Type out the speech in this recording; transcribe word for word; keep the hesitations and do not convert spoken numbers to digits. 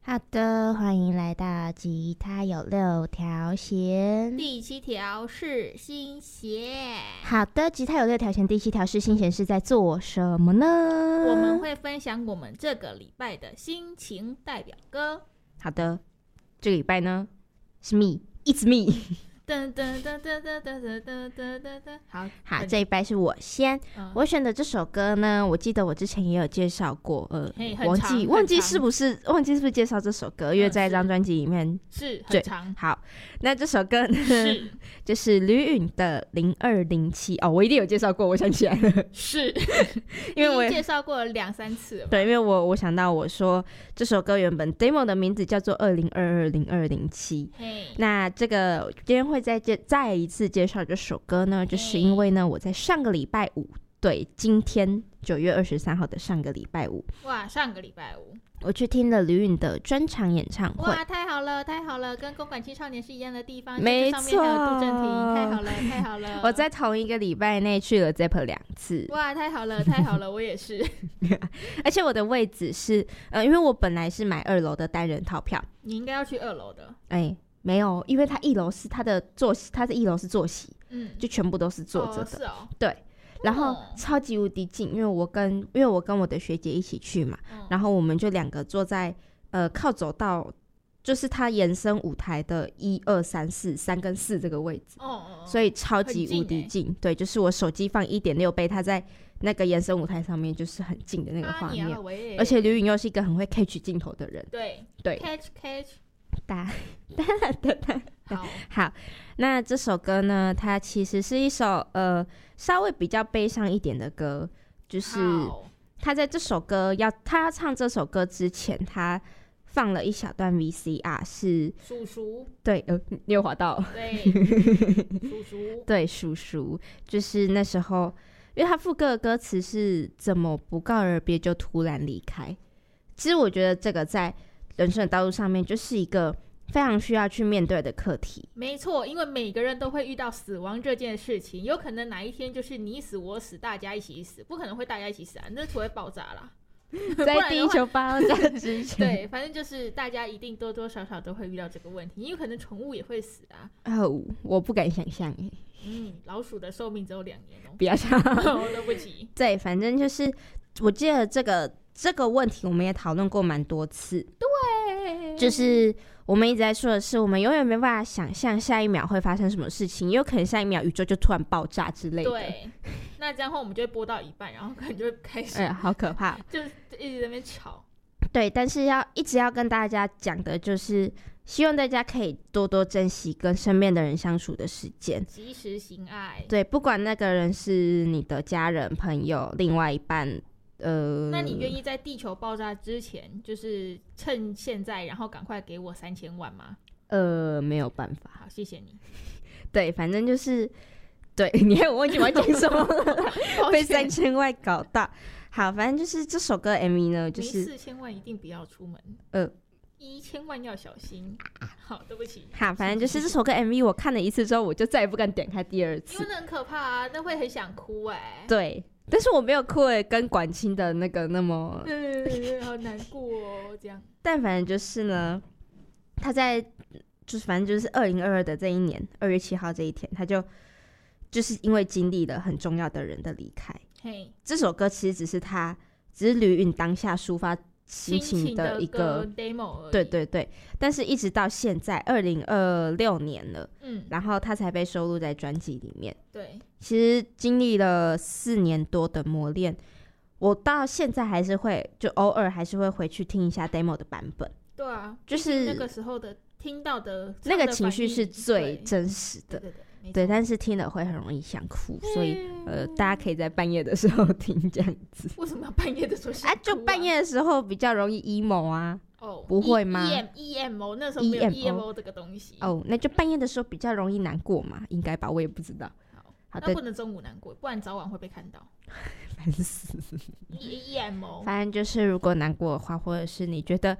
好的，欢迎来到吉他有六条弦。 第七条是心弦。 好的，吉他有六条弦，第七条是心弦是在做什么呢？ 我们会分享我们这个礼拜的心情代表歌。 好的，这个礼拜呢是 me，it's me 噔噔噔噔噔噔噔噔噔噔噔。好好，这一拜是我先、嗯、我选的这首歌呢，我记得我之前也有介绍过，呃，忘记忘记是不是忘记是不是介绍这首歌，嗯、因为在一张专辑里面是很长。 好，那这首歌呢是就是吕允的零二零七哦，我一定有介绍过，我想起来了， 是因为我介绍过了两三次了。 对，因为我我想到我说这首歌原本 demo 的名字叫做二零二二零二零七，那这个今天会会再介再一次介绍这首歌呢，就是因为呢，我在上个礼拜五，对，今天九月二十三号的上个礼拜五， 哇，上个礼拜五， 我去听了吕允的专场演唱会， 哇，太好了，太好了，跟公馆青少年是一样的地方， 没错， 上面还有杜振廷，太好了，太好了， 我在同一个礼拜内去了 Zepp 两次， 哇，太好了，太好了，我也是， 而且我的位置是，呃，因为我本来是买二楼的单人套票， 你应该要去二楼的， 哎、欸。没有，因为他一楼是他的坐席，他的一楼是坐席，嗯，就全部都是坐着的，哦是哦， 对，然后超级无敌近，因为我跟因为我跟我的学姐一起去嘛，嗯、然后我们就两个坐在呃靠走道，就是它延伸舞台的一二三四三跟四这个位置，哦哦，所以超级无敌近，近对，就是我手机放一点六倍，它在那个延伸舞台上面就是很近的那个画面，啊、而且吕允又是一个很会 catch 镜头的人， 对对 ，catch catch。 哒哒哒哒，好，好，那这首歌呢，它其实是一首呃稍微比较悲伤一点的歌，就是他在这首歌要他要唱这首歌之前，他放了一小段 V C R， 是叔叔， 对，呃，你有滑到， 对，叔叔， 对，叔叔，就是那时候，因为他副歌的歌词是怎么不告而别就突然离开，其实我觉得这个在人生的道路上面就是一个非常需要去面对的课题。 没错，因为每个人都会遇到死亡这件事情，有可能哪一天就是你死我死大家一起死，不可能会大家一起死啊，那土会爆炸啦。 在地球爆炸之前对，反正就是大家一定多多少少都会遇到这个问题，因为可能宠物也会死啊。 哦，我不敢想象耶。 嗯，老鼠的寿命只有两年哦。 不要想哦，对不起。 对，反正就是我记得这个这个问题我们也讨论过蛮多次。 对， 就是我们一直在说的是，我们永远没办法想象下一秒会发生什么事情，也有可能下一秒宇宙就突然爆炸之类的。 对，那这样的话我们就会播到一半，然后可能就会开始， 哎、好可怕， 就一直在那边吵。 对，但是要一直要跟大家讲的就是，希望大家可以多多珍惜跟身边的人相处的时间， 及时行爱。 对，不管那个人是你的家人、朋友、另外一半。呃， 那你愿意在地球爆炸之前，就是趁现在，然后赶快给我三千万吗？ 呃，没有办法。 好，谢谢你。 对，反正就是，对，你还有忘记我要讲什么了，被三千万搞到。好，反正就是这首歌 M V 呢，就是没四千万一定不要出门。 呃， 一千万要小心。好，对不起。 好，反正就是这首歌 M V， 我看了一次之后，我就再也不敢点开第二次， 因为那很可怕啊，那会很想哭哎、欸。 对。但是我没有哭诶，跟管清的那个那么， 对，好难过哦，这样。 但反正就是呢，他在就是反正就是二零二二的这一年二月七号这一天，他就就是因为经历了很重要的人的离开。 嘿， 这首歌其实只是他，只是吕允当下抒发心情的一个 demo 而已。 对对对，但是一直到现在二零二六年了， 嗯， 然后他才被收录在专辑里面。 对， 其实经历了四年多的磨练，我到现在还是会就偶尔还是会回去听一下 demo 的版本。 对啊， 就是那个时候的听到的那个情绪是最真实的。 对对对。 对，但是听了会很容易想哭，所以呃，大家可以在半夜的时候听这样子。 为什么要半夜的时候想哭啊？ 啊，就半夜的时候比较容易 emo 啊。 哦， 不会吗 ？E M E M O 那时候没有 E M O 这个东西。 哦，那就半夜的时候比较容易难过嘛，应该吧？我也不知道。 好，好的，那不能中午难过，不然早晚会被看到。 烦死。 E M O， 反正就是如果难过的话，或者是你觉得